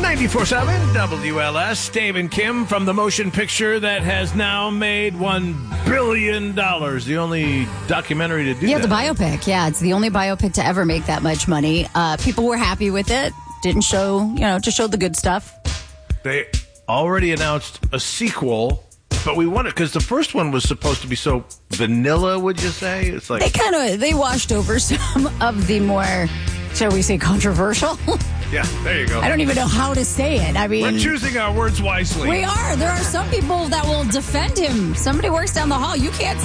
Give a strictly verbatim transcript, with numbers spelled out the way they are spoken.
ninety-four point seven W L S, Dave and Kim from the motion picture that has now made one billion dollars. The only documentary to do yeah, that. Yeah, the biopic. Yeah, it's the only biopic to ever make that much money. Uh, people were happy with it. Didn't show, you know, just showed the good stuff. They already announced a sequel, but we wanted, because the first one was supposed to be so vanilla, would you say? It's like They kind of, they washed over some of the more, shall we say, controversial. Yeah, there you go. I don't even know how to say it. I mean, we're choosing our words wisely. We are. There are some people that will defend him. Somebody works down the hall. You can't